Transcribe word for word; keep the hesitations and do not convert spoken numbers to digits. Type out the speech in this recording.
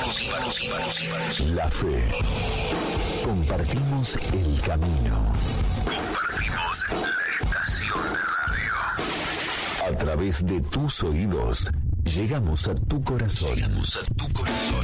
La fe. Compartimos el camino. Compartimos la estación de radio. A través de tus oídos, llegamos a tu corazón. Llegamos a tu corazón.